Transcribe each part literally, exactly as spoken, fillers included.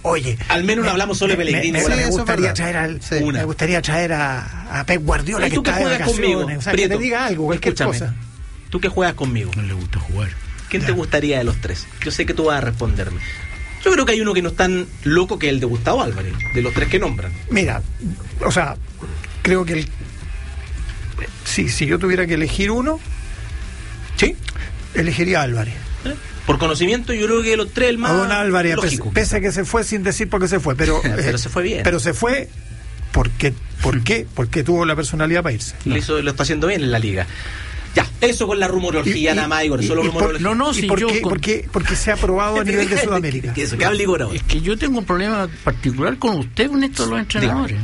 oye, al menos me, no hablamos solo de Pellegrini. Me, me, sí, me gustaría traer al, sí. me gustaría traer a, a Pep Guardiola, que está de vacaciones, conmigo, o sea, Prieto, que te diga algo, cualquier escúchame, cosa. Tú que juegas conmigo. No le gusta jugar. ¿Quién ya. te gustaría de los tres? Yo sé que tú vas a responderme. Yo creo que hay uno que no es tan loco que el de Gustavo Álvarez, de los tres que nombran. Mira, o sea, creo que el sí, si yo tuviera que elegir uno, ¿sí? Elegiría a Álvarez. ¿Eh? Por conocimiento, yo creo que los tres el más a don Álvarez, lógico. Pese, pese a que se fue sin decir por qué se fue, pero pero eh, se fue bien. Pero se fue porque, ¿por qué? Porque tuvo la personalidad para irse. Lo, hizo, lo está haciendo bien en la liga. Ya, eso con la rumorología, nada más, Igor, solo rumorología. No, no, ¿Y si por, yo qué, con... por qué? Porque se ha aprobado a nivel de Sudamérica. Eso, que hable Igor ahora. Es que yo tengo un problema particular con usted, con esto de los entrenadores.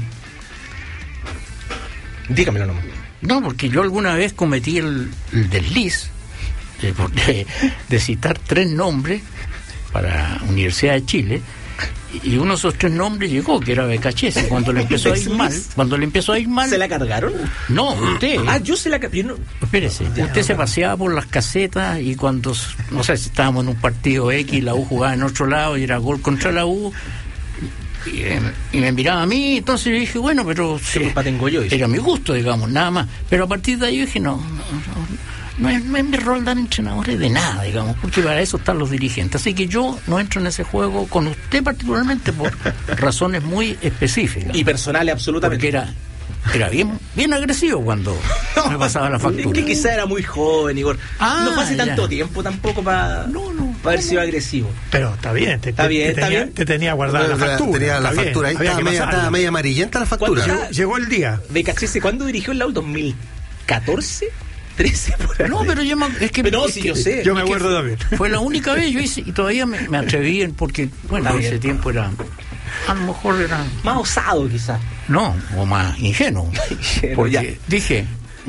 Dígamelo nomás. No, porque yo alguna vez cometí el, el desliz de, de, de citar tres nombres para Universidad de Chile, y uno de esos tres nombres llegó, que era Becachese. Cuando le empezó a ir mal, cuando le empezó a ir mal, ¿se la cargaron? No, usted. Ah, yo se la cargué. No. Espérese, ya, usted no, se paseaba por las casetas y cuando, no sé si estábamos en un partido X, la U jugaba en otro lado y era gol contra la U, y, y me miraba a mí, entonces yo dije, bueno, pero ¿qué culpa tengo yo? Era mi gusto, digamos, nada más. Pero a partir de ahí yo dije, no, no, no. No es, no es mi rol dar entrenadores de nada, digamos, porque para eso están los dirigentes. Así que yo no entro en ese juego con usted particularmente por razones muy específicas. Y personales, absolutamente. Porque era, era bien, bien agresivo cuando me pasaba la factura. Es que quizá era muy joven, Igor. Ah, no fue hace ya. tanto tiempo tampoco para no, no, haber no, sido no. agresivo. Pero está bien, te, está te, bien, te está tenía, bien. te tenía guardada la factura. Tenía la está factura, ahí bien, estaba media, estaba media amarillenta la factura. Llegó, llegó el día. Becachese, ¿cuándo dirigió el Lau? ¿dos mil catorce? trece por ahí. No, pero yo me, es que, pero no, es si que, yo sé. Yo me acuerdo también. Fue la única vez, yo hice, y todavía me, me atreví, porque, bueno, en ese tiempo era, a lo mejor era... Más osado, quizás. No, o más ingenuo. Ingenuo, porque ya. dije,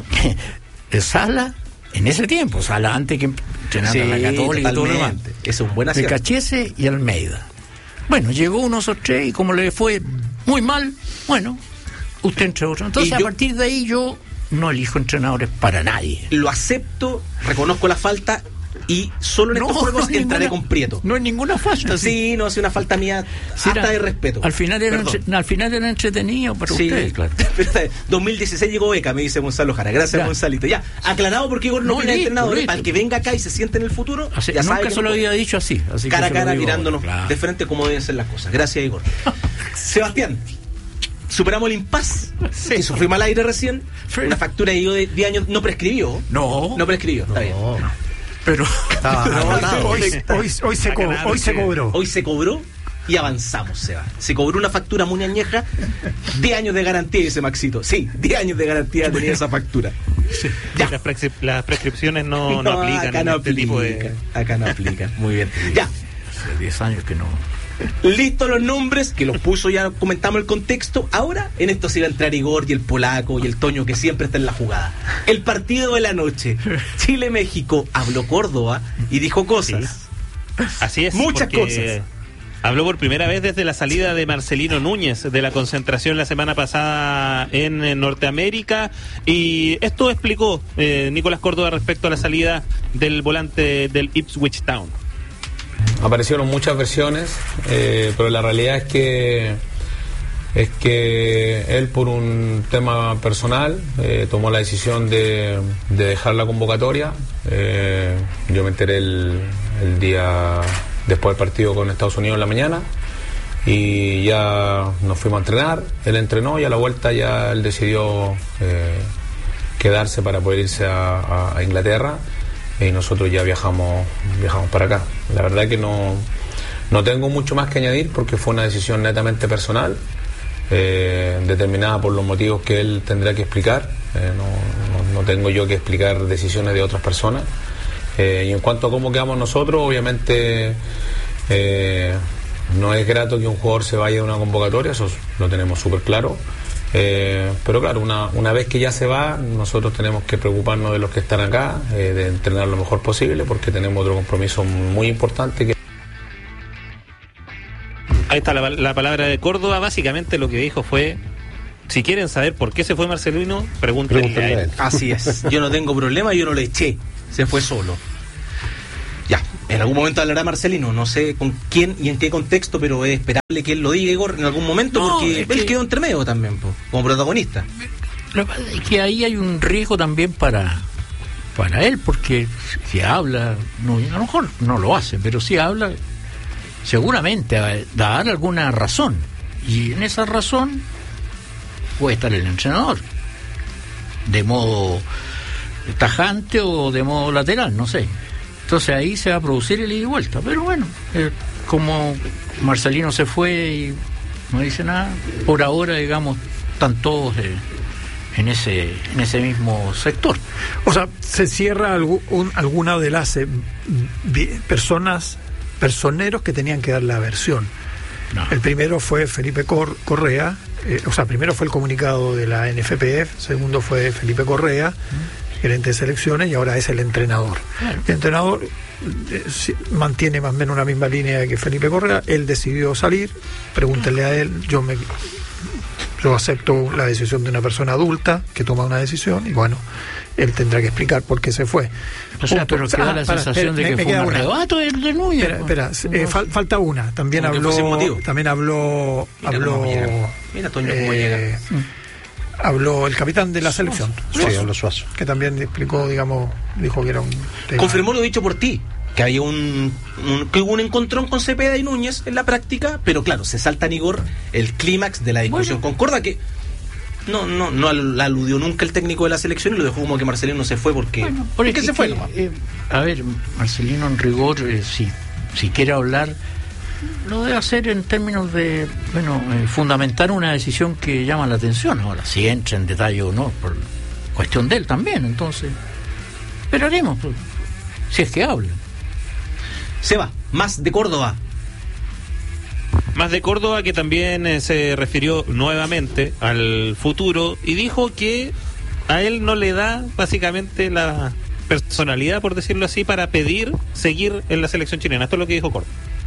Sala, en ese tiempo, Sala antes que entrenara Sí, la Católica y todo lo demás. Es un buen acierto. Becachese y Almeida. Bueno, llegó uno de esos tres y como le fue muy mal, bueno, usted entre otros. Entonces, Y a yo- partir de ahí yo no elijo entrenadores para nadie. Lo acepto, reconozco la falta y solo en No, estos juegos no es entraré ninguna- con Prieto. No es ninguna falta. Sí, no, es una falta mía Sí, hasta era- de respeto. Al final era, Perdón. entre- al final era entretenido para Sí, ustedes, claro. dos mil dieciséis llegó Beca, me dice Gonzalo Jara. Gracias, Ya. Gonzalito. Ya, aclarado porque Igor no, No, tiene listo, entrenadores. listo. Para el que venga acá y se siente en el futuro, Así- ya sabe nunca que se no lo puede. había dicho así. así que Cara a se lo cara, digo mirándonos ahora, claro. de frente como deben ser las cosas. Gracias, Igor. Sebastián, superamos el impasse Sí. que sufrimos al aire recién. Sí. Una factura de diez años no prescribió. No. No prescribió, está bien. Pero Estaba anotado. Hoy, hoy, hoy, se, co- hoy se cobró. Hoy se cobró y avanzamos, Seba. Se cobró una factura muy añeja, diez años de garantía, dice Maxito. Sí, diez años de garantía tenía esa factura. Ya. Las, prescri- las prescripciones no, no, No, aplican acá en no este aplica, tipo de... acá no aplica. Muy bien. Ya, hace diez años que no. listos los nombres, que los puso, ya comentamos el contexto. Ahora en esto se iba a entrar Igor y el polaco y el Toño, que siempre está en la jugada. El partido de la noche. Chile-México. Habló Córdoba y dijo cosas. Así es. Muchas porque cosas. Habló por primera vez desde la salida de Marcelino Núñez de la concentración la semana pasada en, en Norteamérica, y esto explicó eh, Nicolás Córdoba respecto a la salida del volante del Ipswich Town. Aparecieron muchas versiones, eh, pero la realidad es que es que él, por un tema personal, eh, tomó la decisión de, de dejar la convocatoria. Eh, yo me enteré el, el día después del partido con Estados Unidos en la mañana, y ya nos fuimos a entrenar. Él entrenó y a la vuelta ya él decidió eh, quedarse para poder irse a, a, a Inglaterra, y nosotros ya viajamos viajamos para acá. La verdad que no, no tengo mucho más que añadir porque fue una decisión netamente personal, eh, determinada por los motivos que él tendrá que explicar. Eh, no, no, no tengo yo que explicar decisiones de otras personas. Eh, y en cuanto a cómo quedamos nosotros, obviamente eh, no es grato que un jugador se vaya de una convocatoria, eso lo tenemos súper claro. Eh, pero claro, una, una vez que ya se va, nosotros tenemos que preocuparnos de los que están acá, eh, de entrenar lo mejor posible, porque tenemos otro compromiso muy importante que... Ahí está la, la palabra de Córdoba. Básicamente lo que dijo fue: si quieren saber por qué se fue Marcelino, pregúntenle, Pregúntenle a a él. él. Así es. Yo no tengo problema, yo no le eché. Se fue solo. Ya, el algún momento hablará Marcelino, no sé con quién y en qué contexto, pero es esperable que él lo diga, Igor, en algún momento, No, porque es él que- quedó entre medio también, po, como protagonista. Lo que pasa es que ahí hay un riesgo también para para él, porque si habla, no, a lo mejor no lo hace, pero si habla, seguramente va a dar alguna razón, y en esa razón puede estar el entrenador, de modo tajante o de modo lateral, no sé. Entonces ahí se va a producir el ida y vuelta, pero bueno, eh, como Marcelino se fue y no dice nada, por ahora, digamos, están todos eh, en ese en ese mismo sector. O sea, se cierra algu- un- alguna de las eh, vi- personas, personeros que tenían que dar la versión. No. El primero fue Felipe Cor- Correa, eh, o sea, primero fue el comunicado de la N F P F, segundo fue Felipe Correa, gerente de selecciones, y ahora es el entrenador. Claro. El entrenador eh, sí, mantiene más o menos una misma línea que Felipe Correa. Él decidió salir, pregúntenle a él. Yo me yo acepto la decisión de una persona adulta que toma una decisión, y bueno, él tendrá que explicar por qué se fue. O sea, pero Punto. queda Ah, la para, sensación espera, de me- que me fue queda un una. arrebato del de Núñez. Espera, espera, eh, fal- falta una. También Como que fuese habló, motivo. también habló, Mira habló, cómo llega. Mira, Toño, cómo llega. habló el capitán de la selección, Sí, hablo Suazo. que también explicó, digamos, dijo que era un tema. Confirmó lo dicho por ti, que había un, un que hubo un encontrón con Cepeda y Núñez en la práctica, pero claro, se salta en Igor el clímax de la discusión Bueno. con Corda, que no no no al- aludió nunca el técnico de la selección y lo dejó como que Marcelino se fue porque Bueno, porque porque se fue que, nomás. eh, a ver, Marcelino en rigor, eh, si, si quiere hablar, lo debe hacer en términos de, bueno, eh, fundamentar una decisión que llama la atención. Ahora, si entra en detalle o no, por cuestión de él también, entonces, esperaremos, pues, si es que habla. Se va, más de Córdoba. Más de Córdoba, que también eh, se refirió nuevamente al futuro y dijo que a él no le da básicamente la personalidad, por decirlo así, para pedir seguir en la selección chilena. Esto es lo que dijo Córdoba.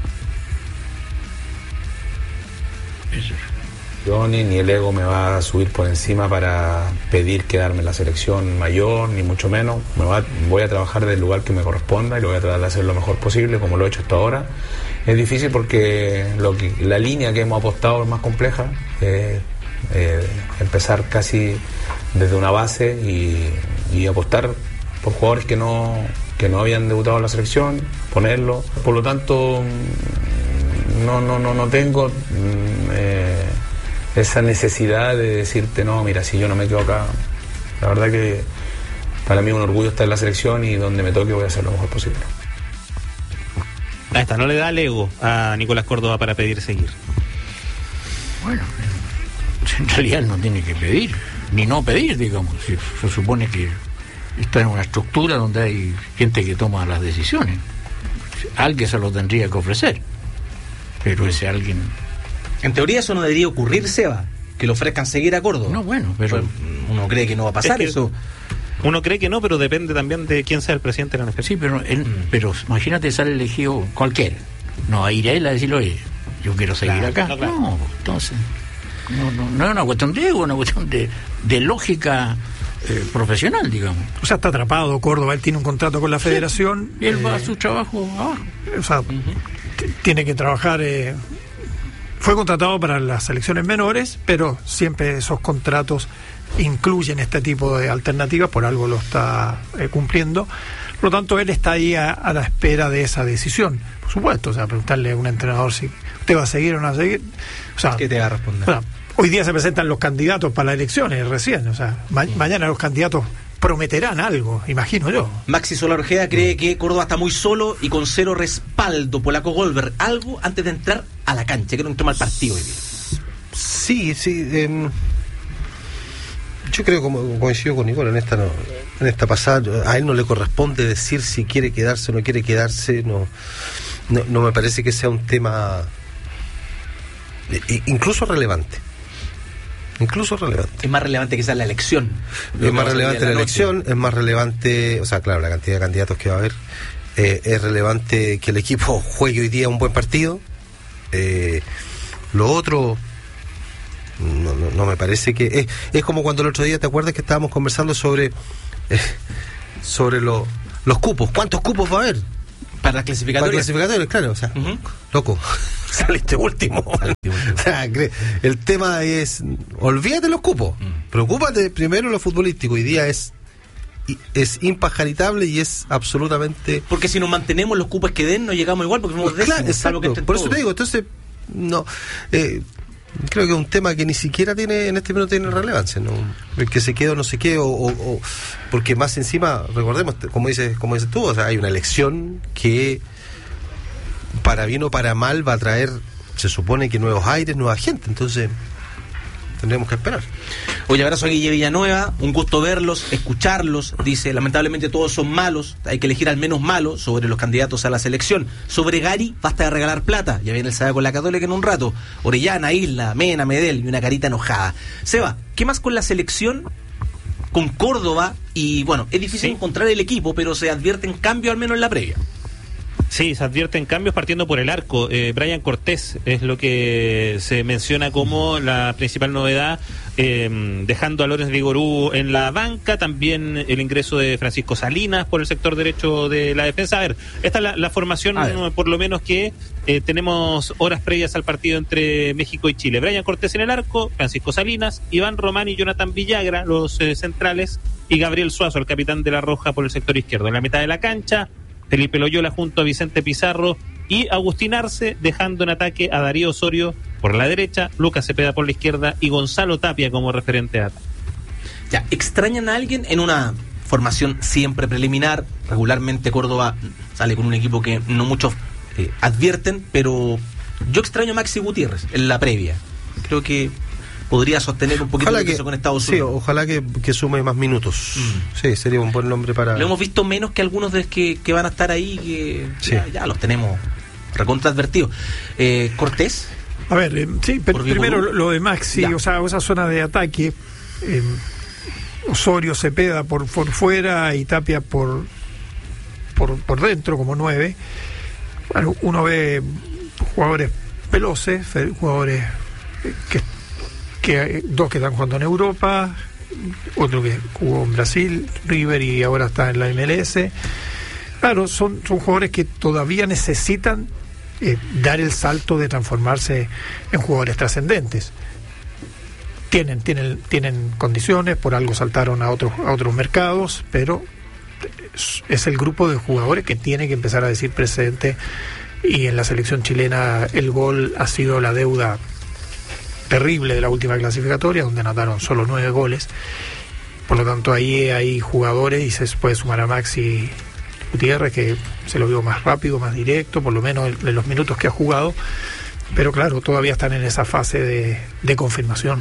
Yo ni, ni el ego me va a subir por encima para pedir quedarme en la selección mayor, ni mucho menos. Me va, voy a trabajar del lugar que me corresponda y lo voy a tratar de hacer lo mejor posible, como lo he hecho hasta ahora. Es difícil porque lo que, la línea que hemos apostado es más compleja. Eh, eh, empezar casi desde una base y, y apostar por jugadores que no, que no habían debutado en la selección, ponerlo. Por lo tanto, no, no, no, no tengo... mm, eh, esa necesidad de decirte, no, mira, si yo no me quedo acá, la verdad que para mí es un orgullo estar en la selección y donde me toque voy a hacer lo mejor posible. Ahí está, no le da el ego a Nicolás Córdoba para pedir seguir. Bueno, en realidad no tiene que pedir, ni no pedir, digamos. Si se supone que está en una estructura donde hay gente que toma las decisiones. Alguien se lo tendría que ofrecer, pero ese alguien... En teoría eso no debería ocurrir, Seba, que lo ofrezcan seguir a Córdoba. No, bueno, pero... Pues, uno cree que no va a pasar Es que- eso. Uno cree que no, pero depende también de quién sea el presidente de la N F P. Sí, pero, él, pero imagínate sale elegido cualquiera. No va a ir a él a decirle, oye, yo quiero seguir Claro, acá. no, claro. No, entonces... No, no, no es una cuestión de ego, es una cuestión de, de lógica eh, profesional, digamos. O sea, está atrapado Córdoba, él tiene un contrato con la federación. Y él va eh, a su trabajo abajo. O sea, t- tiene que trabajar. eh, fue contratado para las selecciones menores, pero siempre esos contratos incluyen este tipo de alternativas, por algo lo está eh, cumpliendo. Por lo tanto, él está ahí a, a la espera de esa decisión. Por supuesto, o sea, preguntarle a un entrenador si usted va a seguir o no va a seguir. O sea, ¿Qué te va a responder? o sea, hoy día se presentan los candidatos para las elecciones recién. O sea, ma- mañana los candidatos prometerán algo, imagino yo. Maxi Solar Ojeda cree que Córdoba está muy solo y con cero respaldo. Polaco Goldberg, algo antes de entrar a la cancha, que no entró mal partido hoy día. Sí, sí. eh, yo creo, como coincido con Nicole en esta, no, en esta pasada, a él no le corresponde decir si quiere quedarse o no quiere quedarse. No, no, no me parece que sea un tema eh, incluso relevante. Incluso relevante. Es más relevante quizás la elección. Es más relevante la elección, es más relevante, o sea, claro, la cantidad de candidatos que va a haber. Eh, es relevante que el equipo juegue hoy día un buen partido. Eh, lo otro, no, no, no me parece que... Es, es como cuando el otro día, ¿te acuerdas que estábamos conversando sobre eh, sobre lo, los cupos? ¿Cuántos cupos va a haber? Para las clasificatorias. Para clasificatorias, claro, o sea, uh-huh. loco, saliste último. O sea, el tema es, olvídate los cupos, uh-huh. preocúpate primero en lo futbolístico. Hoy día es es impajaritable y es absolutamente... Porque si nos mantenemos los cupos que den, no llegamos igual, porque somos décimos. Claro, exacto, que por eso te digo, entonces, no... Eh, creo que es un tema que ni siquiera tiene en este minuto tiene relevancia, ¿no? El que se quede o no se quede, o, o, o porque más encima, recordemos, como dices, como dices tú, o sea, hay una elección que para bien o para mal va a traer, se supone que nuevos aires, nueva gente, entonces tendremos que esperar. Oye, abrazo a Guille Villanueva, un gusto verlos, escucharlos. Dice, lamentablemente todos son malos, hay que elegir al menos malo sobre los candidatos a la selección. Sobre Gary, basta de regalar plata, ya viene el sábado con la Católica en un rato. Orellana, Isla, Mena, Medel y una carita enojada. Seba, ¿qué más con la selección? Con Córdoba, y bueno, es difícil ¿Sí? encontrar el equipo, pero se advierten cambios al menos en la previa. Sí, se advierten cambios partiendo por el arco. Eh, Brian Cortés es lo que se menciona como la principal novedad, eh, dejando a Lorenz Vigorú en la banca, también el ingreso de Francisco Salinas por el sector derecho de la defensa. A ver, esta es la, la formación, por lo menos que eh, tenemos horas previas al partido entre México y Chile. Brian Cortés en el arco, Francisco Salinas, Iván Román y Jonathan Villagra, los eh, centrales, y Gabriel Suazo, el capitán de la Roja, por el sector izquierdo. En la mitad de la cancha, Felipe Loyola junto a Vicente Pizarro y Agustín Arce, dejando en ataque a Darío Osorio por la derecha, Lucas Cepeda por la izquierda y Gonzalo Tapia como referente de ataque. Ya, ¿extrañan a alguien en una formación siempre preliminar? Regularmente Córdoba sale con un equipo que no muchos eh, advierten, pero yo extraño a Maxi Gutiérrez en la previa. Creo que podría sostener un poquito de peso con Estados Unidos. Sí, ojalá que, que sume más minutos. Mm. Sí, sería un buen nombre para... Lo hemos visto menos que algunos de los que, que van a estar ahí, que sí. ya, ya los tenemos recontra advertidos. Eh, ¿Cortés? A ver, eh, sí, pero primero lo, lo de Maxi, ya. o sea, esa zona de ataque, eh, Osorio, Cepeda por, por fuera y Tapia por, por, por dentro como nueve. Bueno, uno ve jugadores veloces, jugadores que que dos que están jugando en Europa, otro que jugó en Brasil, River, y ahora está en la M L S. Claro, son, son jugadores que todavía necesitan eh, dar el salto de transformarse en jugadores trascendentes. Tienen, tienen, tienen condiciones, por algo saltaron a otros, a otros mercados, pero es el grupo de jugadores que tiene que empezar a decir presente, y en la selección chilena el gol ha sido la deuda terrible de la última clasificatoria, donde anotaron solo nueve goles. Por lo tanto, ahí hay jugadores, y se puede sumar a Maxi Gutiérrez, que se lo vio más rápido, más directo, por lo menos en los minutos que ha jugado, pero claro, todavía están en esa fase de, de confirmación.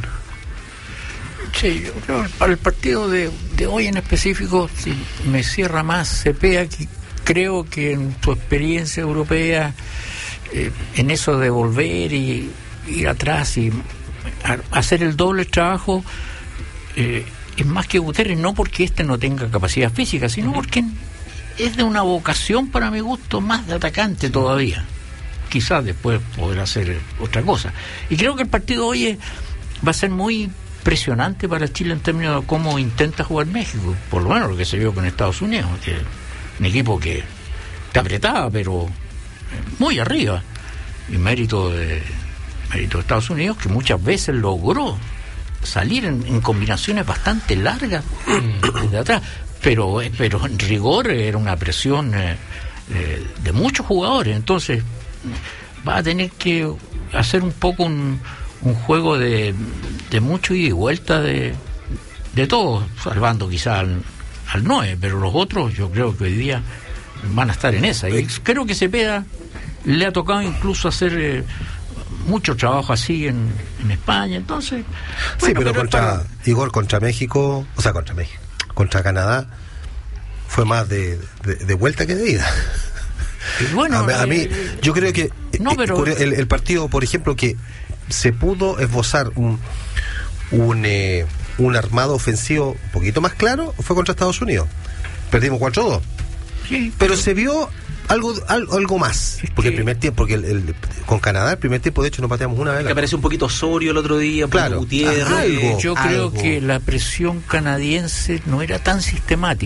Sí, yo creo para el partido de, de hoy en específico, si me cierra más Cepeda, que creo que en su experiencia europea, eh, en eso de volver y ir atrás y hacer el doble trabajo, eh, es más que Gutiérrez, no porque este no tenga capacidad física, sino uh-huh. porque es de una vocación, para mi gusto, más de atacante todavía. Quizás después podrá hacer otra cosa. Y creo que el partido hoy es, va a ser muy presionante para Chile en términos de cómo intenta jugar México, por lo menos lo que se vio con Estados Unidos, que es un equipo que te apretaba, pero muy arriba, y mérito de mérito de Estados Unidos, que muchas veces logró salir en, en combinaciones bastante largas desde atrás, pero, pero en rigor era una presión eh, eh, de muchos jugadores. Entonces va a tener que hacer un poco un, un juego de, de mucho ida y vuelta de, de todos, salvando quizás al, al nueve, pero los otros yo creo que hoy día van a estar en esa, y creo que Cepeda le ha tocado incluso hacer eh, mucho trabajo así en, en España, entonces... Sí, bueno, pero, pero contra para... Igor, contra México, o sea, contra México, contra Canadá, fue más de, de, de vuelta que de ida. Y bueno, a, a mí, eh, yo creo que no, pero... el, el partido, por ejemplo, que se pudo esbozar un un, eh, un armado ofensivo un poquito más claro, fue contra Estados Unidos. Perdimos cuatro dos. Sí, pero, pero se vio algo algo, algo más, porque el primer tiempo, porque el, el, con Canadá el primer tiempo de hecho no pateamos una vez. Que apareció un poquito Osorio el otro día, claro, Gutiérrez. Algo, yo creo algo. que la presión canadiense no era tan sistemática.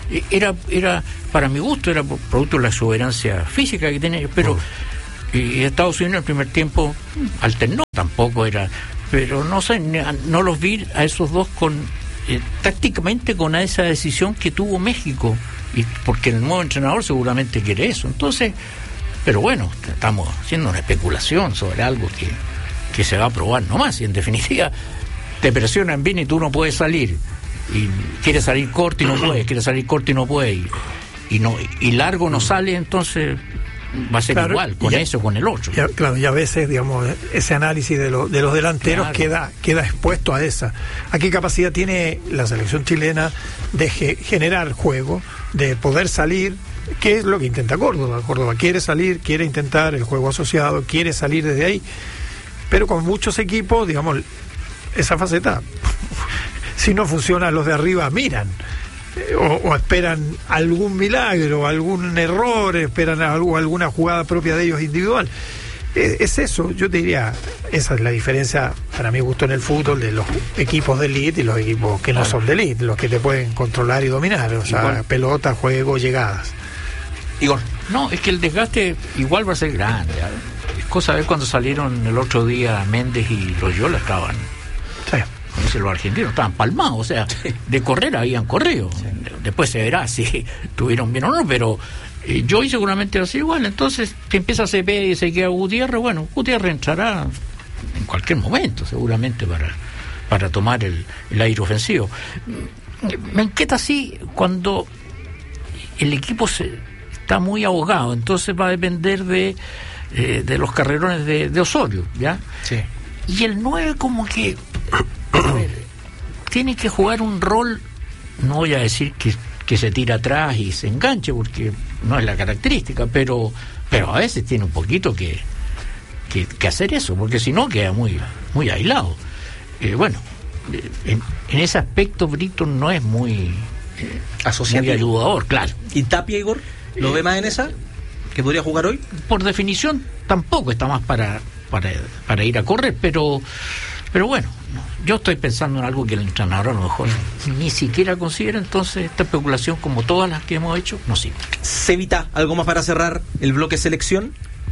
Era, era para mi gusto, era producto de la exuberancia física que tenía, pero oh. y Estados Unidos en el primer tiempo alternó, tampoco era, pero no sé, no los vi a esos dos con eh, tácticamente con esa decisión que tuvo México, y porque el nuevo entrenador seguramente quiere eso. Entonces, pero bueno, estamos haciendo una especulación sobre algo que, que se va a probar nomás, y en definitiva te presionan bien y tú no puedes salir, y quieres salir corto y no puedes, quieres salir corto y no puedes, y, y no y largo no sale, entonces va a ser claro, igual con ya, eso, con el otro. Ya, claro, y a veces, digamos, ese análisis de, lo, de los delanteros claro. queda queda expuesto a esa. ¿A qué capacidad tiene la selección chilena de ge, generar juego, de poder salir? ¿Qué es lo que intenta Córdoba? Córdoba quiere salir, quiere intentar el juego asociado, quiere salir desde ahí, pero con muchos equipos, digamos, esa faceta, si no funciona, los de arriba miran. O, o esperan algún milagro, algún error, esperan algo, alguna jugada propia de ellos individual. Es, es eso, yo te diría, esa es la diferencia, para mi gusto, en el fútbol, de los equipos de elite y los equipos que no claro. son de elite, los que te pueden controlar y dominar, o sea, igual. Pelota, juego, llegadas. Igor. No, es que el desgaste igual va a ser grande. ¿eh? Es cosa de ver cuando salieron el otro día Méndez y Loyola estaban... Sí. Los argentinos estaban palmados, o sea, de correr habían corrido. Sí. Después se verá si tuvieron bien o no, pero eh, yo y seguramente va a ser igual. Entonces, si empieza C P y se queda Gutiérrez, bueno, Gutiérrez entrará en cualquier momento, seguramente, para, para tomar el, el aire ofensivo. Me inquieta así cuando el equipo se, está muy ahogado, entonces va a depender de, eh, de los carrerones de, de Osorio, ¿ya? Sí. Y el nueve como que... A ver, tiene que jugar un rol, no voy a decir que, que se tira atrás y se enganche, porque no es la característica, pero pero a veces tiene un poquito que, que, que hacer eso, porque si no queda muy muy aislado. Eh, bueno, en, en ese aspecto Brito no es muy, eh, asociativo, muy ayudador, claro. ¿Y Tapia, Igor, lo ve más en esa? ¿Que podría jugar hoy? Por definición tampoco está más para, para, para ir a correr, pero... Pero bueno, yo estoy pensando en algo que el entrenador a lo mejor ni siquiera considera, entonces esta especulación, como todas las que hemos hecho, no sirve. Cevita, ¿algo más para cerrar el bloque selección?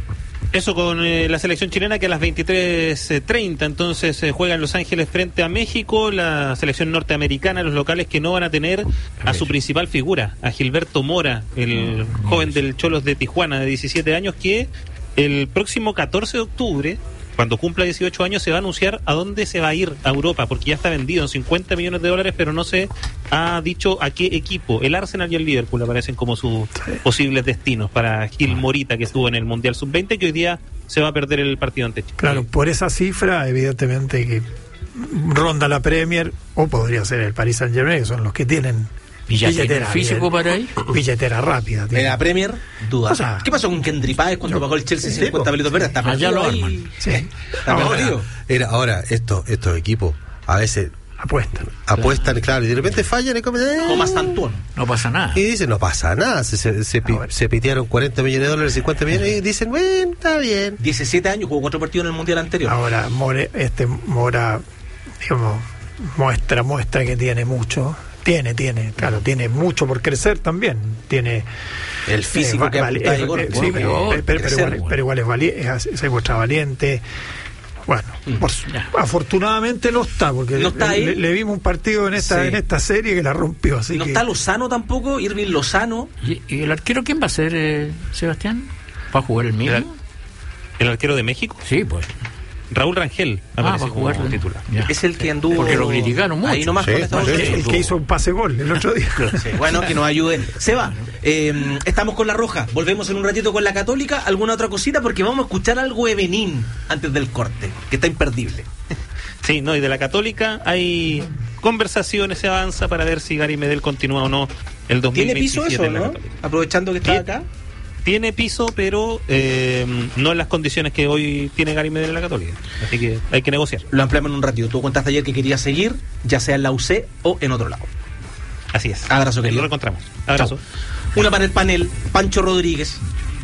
Eso con eh, la selección chilena, que a las veintitrés treinta entonces eh, juega en Los Ángeles frente a México, la selección norteamericana, los locales que no van a tener a su principal figura, a Gilberto Mora, el mm, joven del Cholos de Tijuana de diecisiete años, que el próximo catorce de octubre, cuando cumpla dieciocho años, se va a anunciar a dónde se va a ir a Europa, porque ya está vendido en cincuenta millones de dólares, pero no se ha dicho a qué equipo. El Arsenal y el Liverpool aparecen como sus posibles destinos para Gil Morita, que estuvo en el Mundial sub veinte, que hoy día se va a perder el partido ante Chile. Claro, por esa cifra, evidentemente que ronda la Premier, o podría ser el Paris Saint-Germain, que son los que tienen billetera físico para ir, billetera rápida. En la Premier, duda. O sea, ¿qué pasó con Kendry Páez cuando no, pagó el Chelsea cincuenta pelitos verdes? Está allá lo arman. Sí. Ahora, era, ahora estos estos equipos a veces apuestan, apuestan, claro, claro y de repente fallan y comen, eh, como Santón. No pasa nada. Y dicen, no pasa nada. Se, se, se, pi, se pitearon cuarenta millones de dólares, cincuenta millones, y dicen, bueno, está bien. diecisiete años, jugó cuatro partidos en el Mundial anterior. Ahora, More, este Mora, digamos, muestra, muestra que tiene mucho. Tiene, tiene, claro, tiene mucho por crecer también. Tiene el físico eh, que vale, eh, eh, sí, pero, pero, pero, crecer, igual, pero igual es valiente, se muestra valiente. Bueno, mm, por, afortunadamente no está, porque no está le, le vimos un partido en esta sí. en esta serie que la rompió. Así no que... está Lozano tampoco, Irving Lozano. ¿Y, y el arquero quién va a ser, eh, Sebastián? ¿Va a jugar el mismo? ¿El, ¿El arquero de México? Sí, pues. Raúl Rangel aparece ah, como jugar titular. Ya. Es el que anduvo. Porque lo criticaron mucho. Ahí nomás sí, con Estados Unidos. El que hizo un pase gol el otro día. Sí, bueno, que nos ayuden. Seba, eh, estamos con la Roja. Volvemos en un ratito con la Católica. ¿Alguna otra cosita? Porque vamos a escuchar algo de Benín antes del corte, que está imperdible. Sí, no, y de la Católica hay conversaciones, se avanza para ver si Gary Medel continúa o no el dos mil veintisiete. ¿Tiene piso eso, no? Aprovechando que está acá. Tiene piso, pero eh, no en las condiciones que hoy tiene Gary Medel en la Católica. Así que hay que negociar. Lo ampliamos en un ratito. Tú contaste ayer que querías seguir, ya sea en la U C o en otro lado. Así es. Abrazo, querido. Lo encontramos. Abrazo. Chau. Una para el panel. Pancho Rodríguez.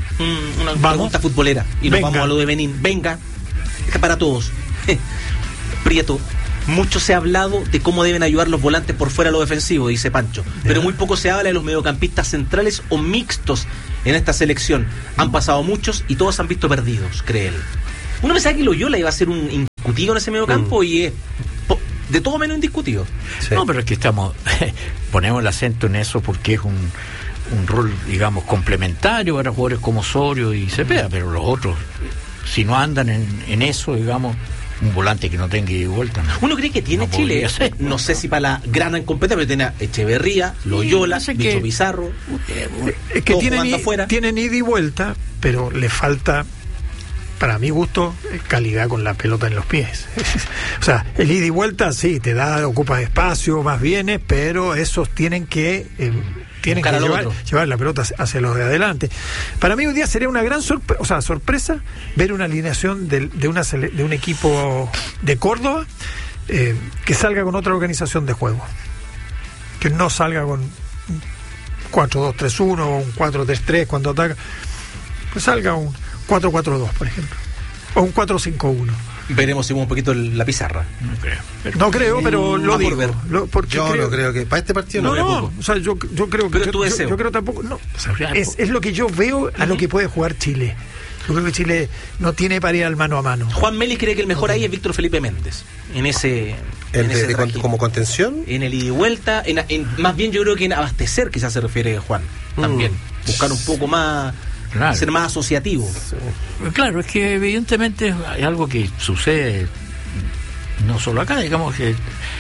Mm, una ¿Vamos? Pregunta futbolera. Y nos Venga. Vamos a lo de Benín. Venga. Esta para todos. Prieto. Mucho se ha hablado de cómo deben ayudar los volantes por fuera a lo defensivo, dice Pancho, pero muy poco se habla de los mediocampistas centrales o mixtos en esta selección. Han pasado muchos y todos han visto perdidos, cree él. Uno pensaba que Loyola iba a ser un indiscutido en ese mediocampo mm. y es de todo menos indiscutido. Sí. No, pero es que estamos ponemos el acento en eso porque es un, un rol, digamos, complementario para jugadores como Osorio y Cepeda, mm. pero los otros, si no andan en, en eso, digamos, un volante que no tenga ida y vuelta. No. Uno cree que tiene no Chile, ser, no, no sé si para la gran incompetencia, pero tiene Echeverría, Loyola, sí, Bicho que, Pizarro, eh, es que tienen, i, tienen ida y vuelta, pero le falta, para mi gusto, calidad con la pelota en los pies. O sea, el ida y vuelta sí, te da, ocupa espacio, más bienes, pero esos tienen que... Eh, tienen que llevar, llevar la pelota hacia los de adelante. Para mí hoy día sería una gran sorpre- o sea, sorpresa ver una alineación de, de, una sele- de un equipo de Córdoba eh, que salga con otra organización de juego, que no salga con cuatro dos tres uno o un cuatro tres tres cuando ataca, pues salga un cuatro cuatro dos, por ejemplo, o un cuatro cinco uno. Veremos si un poquito la pizarra. No creo. Pero, no creo, pero lo digo. Lo, porque yo creo, no creo que para este partido no. No, no o sea, yo, yo creo que. Pero yo, tu yo, yo creo tampoco. No. O sea, es, es lo que yo veo a lo que puede jugar Chile. Yo creo que Chile no tiene para ir al mano a mano. Juan Melis cree que el mejor ahí es Víctor Felipe Méndez. En ese. ¿En en de, ese de, con, como contención? En el ida y vuelta. En, en, más bien yo creo que en abastecer, quizás se refiere Juan. También. Mm. Buscar un poco más. Claro. Ser más asociativo. Sí. Claro, es que evidentemente hay algo que sucede. No solo acá, digamos que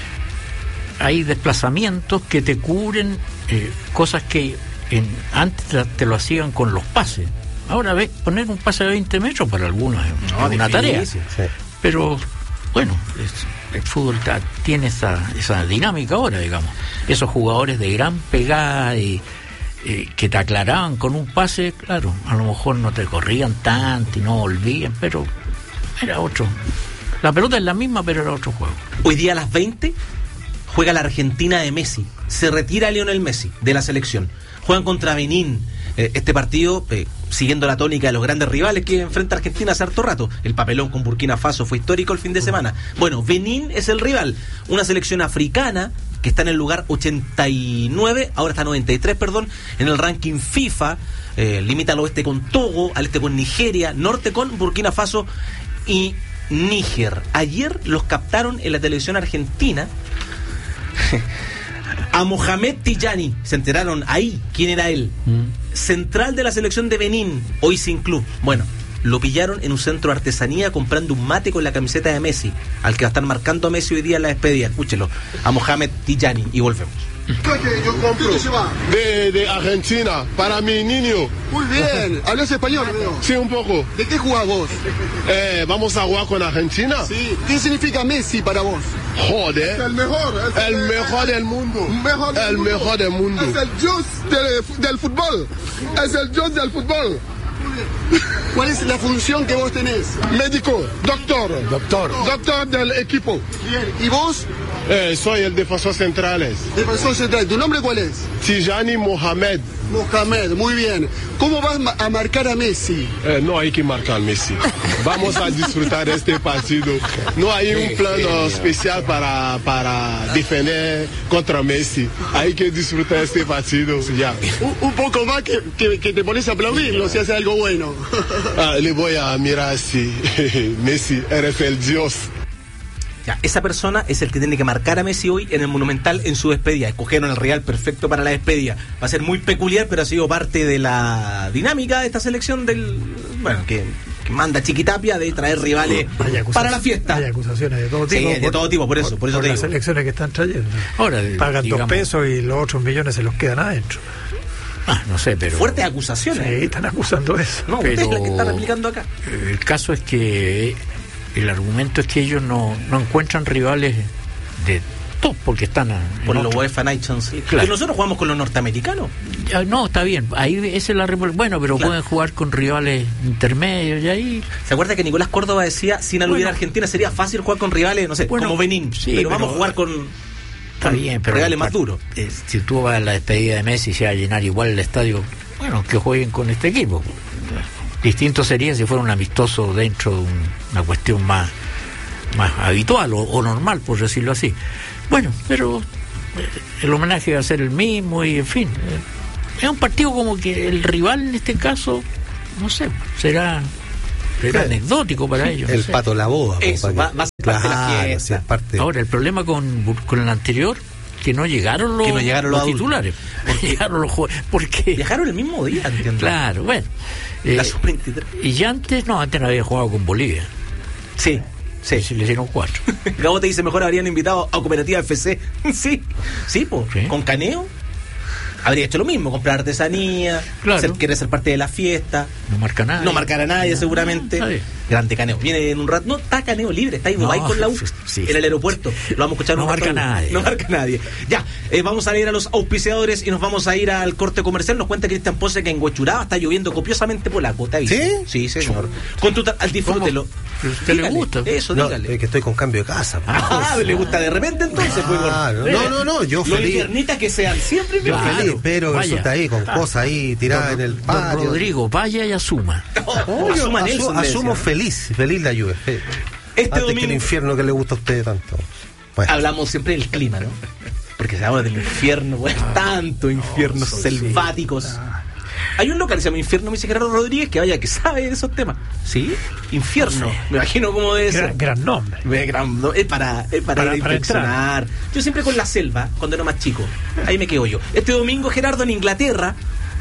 hay desplazamientos que te cubren eh, cosas que en, antes te lo hacían con los pases. Ahora ves, poner un pase de veinte metros para algunos es no, una difícil, tarea. Sí. Pero bueno, es, el fútbol ta, tiene esa, esa dinámica ahora, digamos. Esos jugadores de gran pegada y eh, que te aclaraban con un pase, claro, a lo mejor no te corrían tanto y no volvían, pero era otro. La pelota es la misma, pero era otro juego. Hoy día a las veinte juega la Argentina de Messi. Se retira Lionel Messi de la selección. Juegan contra Benín. Eh, este partido, eh, siguiendo la tónica de los grandes rivales que enfrenta Argentina hace harto rato. El papelón con Burkina Faso fue histórico el fin de semana. Bueno, Benín es el rival. Una selección africana que está en el lugar ochenta y nueve, ahora está noventa y tres, perdón, en el ranking FIFA. Eh, limita al oeste con Togo, al este con Nigeria, norte con Burkina Faso y Níger. Ayer los captaron en la televisión argentina a Mohamed Tijani. Se enteraron ahí quién era él. Mm. Central de la selección de Benín, hoy sin club. Bueno, lo pillaron en un centro de artesanía comprando un mate con la camiseta de Messi, al que va a estar marcando a Messi hoy día en la despedida. Escúchelo, a Mohamed Tijani, y volvemos. Yo compro de, de Argentina para mi niño. Muy bien, ¿hablas español? Sí, un poco. ¿De qué jugás vos? Eh, ¿Vamos a jugar con Argentina? Sí. ¿Qué significa Messi para vos? Joder. Es el mejor. Es el, el mejor del mundo. Mejor del el mundo. mejor del mundo. Es el dios del, del fútbol. Es el dios del fútbol. ¿Cuál es la función que vos tenés? Médico, doctor. Doctor. Doctor del equipo. Bien. ¿Y vos? Eh, soy el defensor centrales. Defensor central. ¿Tu nombre cuál es? Tijani Mohamed. Mohamed, muy bien. ¿Cómo vas a marcar a Messi? Eh, no hay que marcar a Messi. Vamos a disfrutar este partido. No hay un plan especial para, para defender contra Messi. Hay que disfrutar este partido ya. Un, un poco más que, que, que te pones a aplaudirlo si hace algo bueno. Ah, le voy a mirar si Messi eres el dios. Ya, esa persona es el que tiene que marcar a Messi hoy en el Monumental en su despedida. Escogieron el rival perfecto para la despedida. Va a ser muy peculiar, pero ha sido parte de la dinámica de esta selección del, bueno, que, que manda Chiquitapia de traer rivales para la fiesta. Hay acusaciones de todo tipo. Sí, de por, todo tipo, por eso, por, por eso por te las digo. elecciones que están trayendo. Ahora, pagan digamos, dos pesos y los otros millones se los quedan adentro. Ah, no sé, pero... Fuertes acusaciones. Sí, están acusando eso. No, pero usted es la que está replicando acá. El caso es que el argumento es que ellos no, no encuentran rivales de top porque están a, por la UEFA Nations League. Claro. Nosotros jugamos con los norteamericanos. Ya, no, está bien. Ahí esa es la bueno, pero claro, pueden jugar con rivales intermedios y ahí. ¿Se acuerda que Nicolás Córdoba decía si no bueno, hubiera Argentina sería fácil jugar con rivales, no sé, bueno, como Benín? Sí, pero, pero vamos a jugar con está bien, pero rivales más duros. Eh, si tú vas a la despedida de Messi se va a llenar igual el estadio, bueno, que jueguen con este equipo. Distinto sería si fuera un amistoso dentro de un, una cuestión más más habitual o, o normal, por decirlo así. Bueno, pero el homenaje va a ser el mismo y en fin, es un partido como que el rival en este caso, no sé, será será Claro. anecdótico para ellos. no El sé. pato la boda. Eso, para va- que- va a ser parte de la Claro, fiesta. sí, es parte. Ahora, el problema con, con el anterior, que no llegaron los, Que no llegaron los titulares. Llegaron los jugadores. Porque, Viajaron el mismo día, entiendo. claro, bueno. La eh, sub veintitrés. y ya antes, no, antes no había jugado con Bolivia. Sí, sí. Y se le hicieron cuatro. Gabo te dice, mejor habrían invitado a Cooperativa F C. sí, sí, po. Sí. Con Caneo habría hecho lo mismo, comprar artesanía, Claro. ser, querer ser parte de la fiesta, No marca nada. no marcar a nadie seguramente. Está bien. Grande Caneo. Viene en un rato. No, está Caneo libre, está ahí No, Dubái con la U sí. en el aeropuerto. Lo vamos a escuchar No un rato. marca nadie. No marca nadie. Ya, eh, vamos a leer a los auspiciadores y nos vamos a ir al corte comercial. Nos cuenta Cristian Pose que en Huechuraba está lloviendo copiosamente polaco. ¿Te aviso? ¿Sí? Sí, señor. Con tu ta- al disfrútelo. ¿Pero a usted le Dígale. gusta? Eso, No, dígale. es que estoy con cambio de casa. Ah, le gusta de repente entonces, pues, Ah, Igor. no, no, no, yo Los feliz. infiernitas que sean siempre Yo bienvenidos. feliz, pero vaya. resulta ahí con cosas ahí tiradas en el Don patio. Rodrigo, vaya y asuma. Oh, No, yo asuma asu- Nelson, le asumo decía. feliz, feliz la lluvia. fe- Este Antes que domingo el infierno que le gusta a usted tanto. Bueno, hablamos siempre del clima, ¿no? Porque se habla del infierno, güey, tanto infiernos selváticos. Hay un local que se llama Infierno, me dice Gerardo Rodríguez, que vaya, que sabe de esos temas. ¿Sí? Infierno. No sé. Me imagino cómo debe ser. Gran, gran nombre. Ve, gran- no, Es para, es para, Para- ir a para inspeccionar. Yo siempre con la selva, cuando era más chico. Ahí me quedo yo. Este domingo, Gerardo, en Inglaterra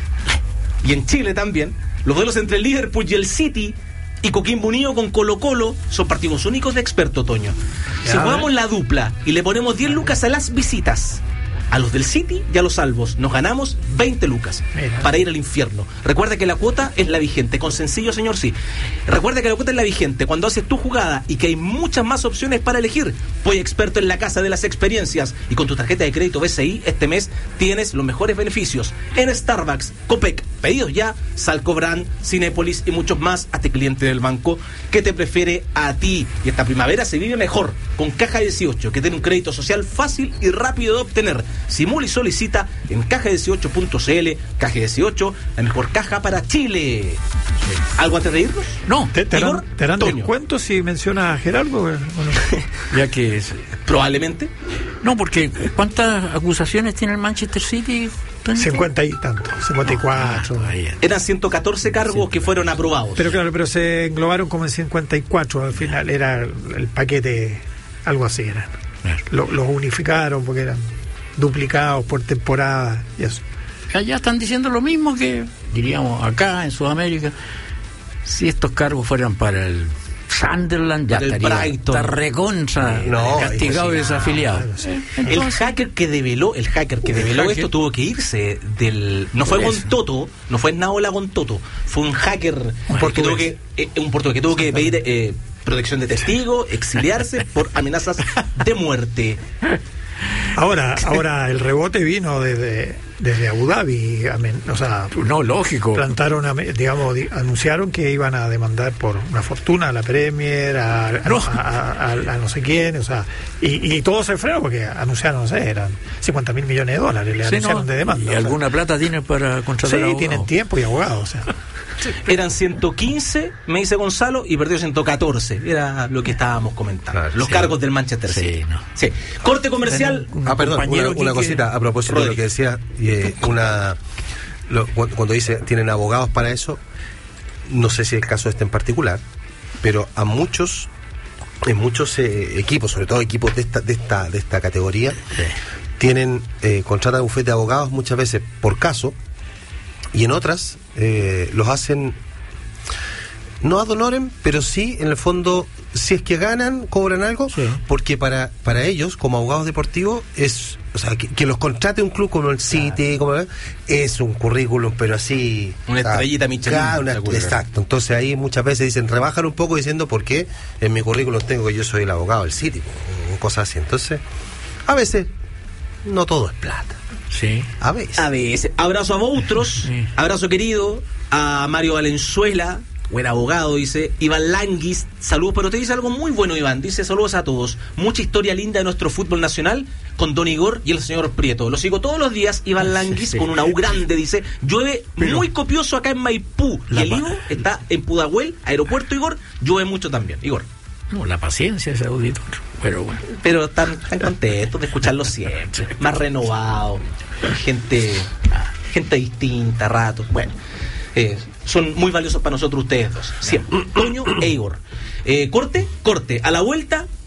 y en Chile también, los duelos entre el Liverpool y el City y Coquimbo Unido con Colo Colo son partidos únicos de experto, Toño. Si Ya, jugamos ¿eh? la dupla y le ponemos diez lucas a las visitas, a los del City y a los salvos, nos ganamos veinte lucas Mira. para ir al infierno. Recuerda que la cuota es la vigente, con sencillo, señor, sí. Recuerda que la cuota es la vigente cuando haces tu jugada y que hay muchas más opciones para elegir. Voy experto en la casa de las experiencias y con tu tarjeta de crédito B C I este mes tienes los mejores beneficios en Starbucks, Copec, pedidos ya, Salcobrand, Cinépolis y muchos más. Hazte cliente del banco que te prefiere a ti. Y esta primavera se vive mejor con Caja dieciocho, que tiene un crédito social fácil y rápido de obtener. Simula y solicita en caja dieciocho punto c l. Caja dieciocho, la mejor caja para Chile. ¿Algo antes de irnos? No, ¿Te, te harán, Igor, te harán Toño. descuento si menciona a Gerardo? o no? ya que es- Probablemente. no, porque ¿cuántas acusaciones tiene el Manchester City? Toño? cincuenta y tanto, cincuenta y cuatro. Ah, ahí. Eran ciento catorce cargos que fueron aprobados. Pero claro, pero se englobaron como en cincuenta y cuatro al final, era el, el paquete, algo así era. Claro. Lo- Los unificaron porque eran duplicados por temporada y eso. Allá están diciendo lo mismo que diríamos acá en Sudamérica. Si estos cargos fueran para el Sunderland, ya Para el estaría Brighton. está recontra No, castigado y imposible. desafiliado. El hacker que develó, el hacker que develó hacker. esto tuvo que irse del. No fue Por eso. Gontoto, no fue Naola Gontoto, fue un hacker un que portugués. tuvo que, eh, un portugués que tuvo que pedir eh, protección de testigo, exiliarse por amenazas de muerte. Ahora, ahora el rebote vino desde, desde Abu Dhabi, amen- o sea, No, lógico. plantaron, ame- digamos, di- anunciaron que iban a demandar por una fortuna a la Premier, a, a- No. a- a- a- a no sé quién, o sea, y, y todo se frenó porque anunciaron, no sé, eran cincuenta mil millones de dólares, le Sí, anunciaron no, de demanda. y o sea. alguna plata tienen para contratar Sí, abogados. tienen tiempo y abogados, o sea. Eran ciento quince, me dice Gonzalo, y perdió ciento catorce. Era lo que estábamos comentando. Claro, Los sí. cargos del Manchester Sí, City. no. Sí. Corte comercial. Un Ah, perdón, compañero una, una aquí que- cosita a propósito de lo Rodri. que decía, eh, una lo- cu- cuando dice tienen abogados para eso, no sé si el caso este en particular, pero a muchos, en muchos eh, equipos, sobre todo equipos de esta, de esta, de esta categoría, tienen eh, contratan bufete de abogados muchas veces por caso, y en otras eh, los hacen no ad honorem, pero sí, en el fondo, si es que ganan, cobran algo, Sí. porque para para ellos, como abogados deportivos, es, o sea, que, que los contrate un club como el City, como, es un currículum, pero así... Una o sea, estrellita Michelin. claro, una- Seguro. exacto, entonces ahí muchas veces dicen, rebajan un poco diciendo, ¿por qué? En mi currículum tengo que yo soy el abogado del City, o cosas así, entonces, a veces, no todo es plata, Sí. a veces. A veces. Abrazo a Boutros, Sí. abrazo querido, a Mario Valenzuela, buen abogado, dice, Iván Languis, saludos, pero te dice algo muy bueno, Iván, dice saludos a todos, mucha historia linda de nuestro fútbol nacional, con Don Igor y el señor Prieto, lo sigo todos los días, Iván Languis, sí. con una U grande, dice, llueve Pero- muy copioso acá en Maipú, y La el pa- Ivo está en Pudahuel, aeropuerto, Igor, llueve mucho también, Igor. No, la paciencia de ese auditor. Pero bueno. Pero están, están contentos de escucharlo siempre. Más renovado. Gente, gente distinta, ratos. Bueno, eh, son muy valiosos para nosotros ustedes dos. Siempre. Toño e Igor. Eh, corte, corte. A la vuelta,